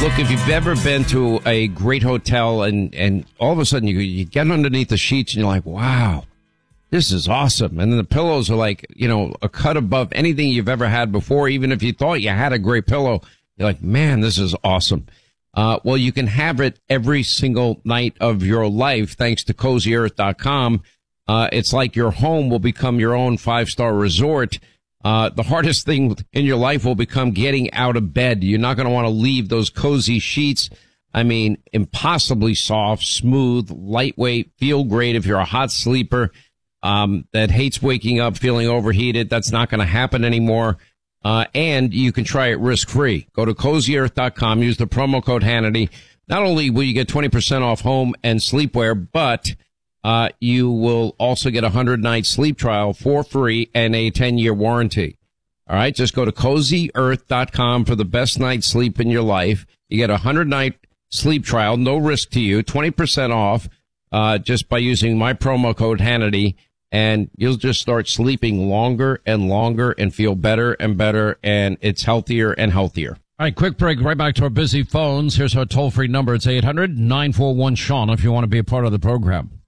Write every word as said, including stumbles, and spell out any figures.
Look, if you've ever been to a great hotel and, and all of a sudden you, you get underneath the sheets and you're like, wow, this is awesome. And then the pillows are like, you know, a cut above anything you've ever had before. Even if you thought you had a great pillow, you're like, man, this is awesome. Uh, well, you can have it every single night of your life thanks to cozy earth dot com. Uh, it's like your home will become your own five-star resort. Uh, the hardest thing in your life will become getting out of bed. You're not going to want to leave those cozy sheets. I mean, impossibly soft, smooth, lightweight, feel great. If you're a hot sleeper, um, that hates waking up feeling overheated, that's not going to happen anymore. Uh, and you can try it risk-free. Go to cozy earth dot com, use the promo code Hannity. Not only will you get twenty percent off home and sleepwear, but Uh, you will also get a hundred night sleep trial for free and a ten year warranty. All right. Just go to cozy earth dot com for the best night's sleep in your life. You get a hundred night sleep trial, no risk to you, twenty percent off, uh, just by using my promo code Hannity, and you'll just start sleeping longer and longer and feel better and better. And it's healthier and healthier. All right, quick break. Right back to our busy phones. Here's our toll free number. It's eight hundred nine four one Sean if you want to be a part of the program.